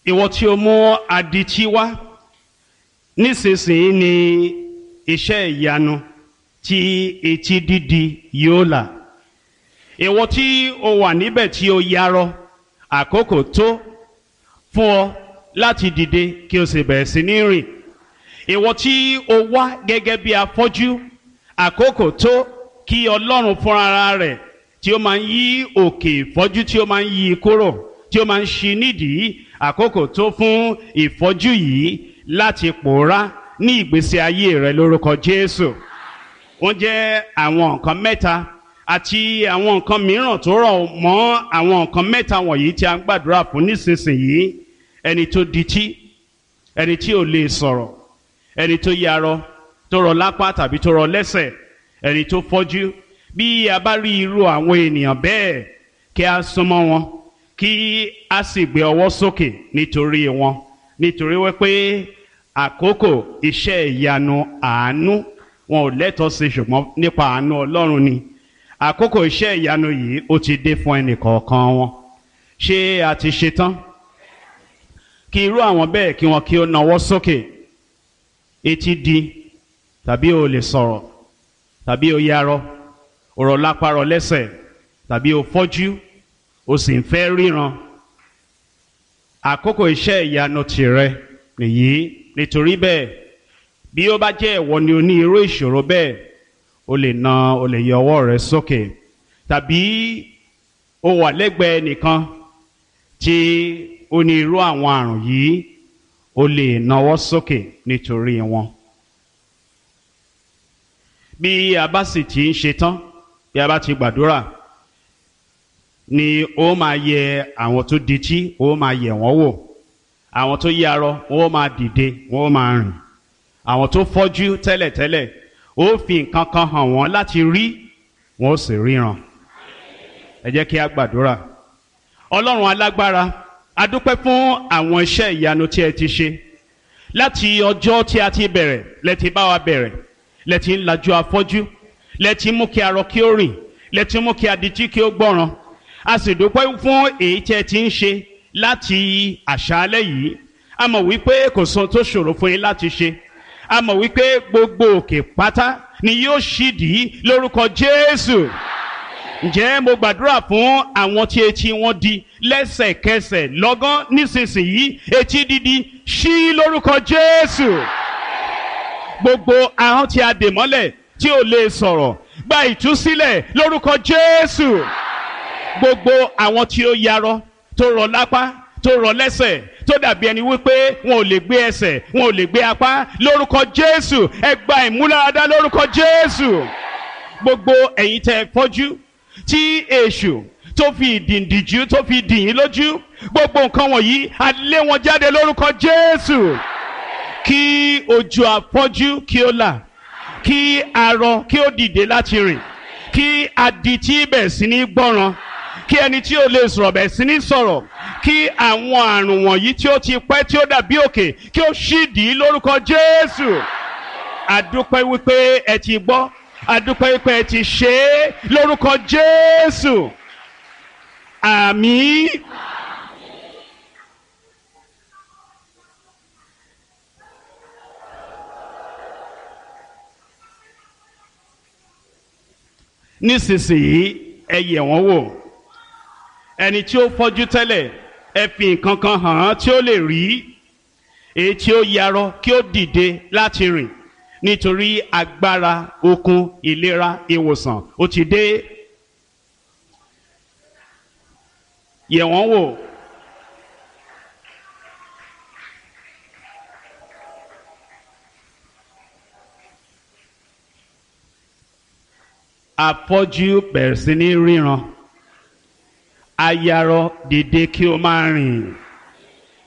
ìwọ tí o mú adití wá, nísinsìnyí ni iṣẹ́ ìyanu tí etí dídi yóò là. Ìwọ tí o wà níbẹ̀ tí o yarọ, àkókò tó fún ọ láti dìde kí o sì bẹ̀rẹ̀ sí ní rìn. Ìwọ tí o wá gẹ́gẹ́ bí afọ́jú, àkókò tó kí Ọlọ́run fúnra rẹ̀ tí ó máa ń yí òkè ìfọ́jú tí ó máa ń yí kúrò, tí ó máa ń ṣí nídìí, àkókò tó fún ìfọ́jú yìí láti pòórá ní ìgbésí ayé rẹ lórúkọ Jésù. Wọ́n jẹ́ àwọn nǹkan mẹ́ta àti àwọn nǹkan mìíràn tó rọ̀ mọ́ àwọn nǹkan mẹ́ta wọ̀nyí tí a ń gbàdúrà fún nísinsìnyí. Ẹni tó dití, ẹni tí ò lè sọ̀rọ̀, ẹni tó yarọ, tó rọ lápá tàbí tó rọ lẹ́sẹ̀, ẹni tó fọ́jú. Bí a bá rí irú àwọn ènìyàn bẹ́ẹ̀, kí a súnmọ́ wọn, kí a sì gbé ọwọ́ sókè nítorí wọn, nítorí wípé àkókò iṣẹ́ ìyanu àánú wọn ò lẹ́tọ̀ọ́ sí, ṣùgbọ́n nípa àánú Ọlọ́run ni. Àkókò iṣẹ́ ìyanu yìí ó ti dé fún ẹnìkọ̀ọ̀kan wọn. Ṣé a ti ṣetán? Kí irú àwọn bẹ́ẹ̀ kí wọn kí ó nawọ́ sókè. Etí di, tàbí o lè sọ̀rọ̀, tàbí o yarọ, o rọ lápá rọ lẹ́sẹ̀, tàbí o fọ́jú, o sì ń fẹ́ ríran. Àkókò iṣẹ́ ìyanu tìrẹ nìyí. Nítorí bẹ́ẹ̀, bí ó bá jẹ́ ìwọ ni o ní irú ìṣòro bẹ́ẹ̀, o lè yọ ọwọ́ rẹ sókè. Tàbí o wà lẹ́gbẹ̀ẹ́ nìkan tí ó ní irú àwọn àrùn yìí, o lè nawọ́ sókè nítorí wọn. Bí a bá sì ti ń ṣetán, bí a bá ti gbàdúrà, ni ó máa yẹ àwọn tó dití, ó máa yẹ̀ wọ́n wò. Àwọn tó yarọ, wọ́n máa dìde, wọ́n máa rìn. Àwọn tó fọ́jú tẹ́lẹ̀tẹ́lẹ̀, ó fi nǹkan kan hàn wọ́n láti rí, wọ́n ó sì ríran. Ẹ jẹ́ kí a gbàdúrà. Ọlọ́run alágbára, a dúpẹ́ fún àwọn iṣẹ́ ìyanu tí ẹ ti ṣe. Láti ọjọ́ tí a ti bẹ̀rẹ̀, lẹ ti bá wa bẹ̀rẹ̀, lẹ ti ń lajú afọ́jú, lẹ ti mú kí arọ kí ó rìn, lẹ ti mú kí adití kí ó gbọ́ràn. A sì dúpẹ́ fún èyí tí ẹ ti ń ṣe láti àṣálẹ́ yìí. A mọ̀ wípé kò sóhun tó ṣòro fún yín láti ṣe. A mọ̀ wípé gbogbo òkè pátá ni yóò ṣídìí lórúkọ Jésù. Ǹjẹ́ mo gbàdúrà fún àwọn tí etí wọn di lẹ́sẹ̀kẹsẹ̀ lọ́gán nísinsìnyí, etí dídi ṣí lórúkọ Jésù. Gbogbo ahọ́n tí a dè mọ́lẹ̀ tí ò lè sọ̀rọ̀, gba ìtúsílẹ̀ lórúkọ Jésù. Gbogbo àwọn tí ó yarọ, tó rọ lápá, tó rọ lẹ́sẹ̀, tó dàbí ẹni wípé wọn ò lè gbé ẹsẹ̀, wọn ò lè gbé apá, lórúkọ Jésù, ẹ gba ìmúláradá lórúkọ Jésù. Gbogbo ẹ̀yin tẹ́ fọ́jú, tí èṣù tó fi ìdìndìjú tó fi dì yín lójú, gbogbo nǹkan wọ̀nyí a lé wọn jáde lórúkọ Jésù. Kí ojú afọ́jú kí ó là, kí arọ kí ó dìde láti rìn, kí adití bẹ̀ sí ní gbọ́ràn, kí ẹni tí ó lè sọ̀rọ̀ bẹ̀ sí ní sọ̀rọ̀, kí àwọn àrùn wọ̀nyí tí ó ti pẹ́ tí ó dàbí òkè kí ó ṣídìí lórúkọ Jésù. A dúpẹ́ wípé ẹ ti gbọ́, a dúpẹ́ wípé ẹ ti ṣe é lórúkọ Jésù. Àmín. Nísinsìnyí ẹ yẹ̀ wọ́n wò. Ẹni tí ó fọ́jú tẹ́lẹ̀, ẹ fi nǹkan kan hàn án tí ó lè rí. Èyí tí ó yarọ kí ó dìde láti rìn, nítorí agbára, okun, ìlera, ìwòsàn ó ti dé. Yẹ̀ wọ́n wò. Afọ́jú bẹ̀rẹ̀ sí ní ríran. Ayarọ dìde kí o máa rìn.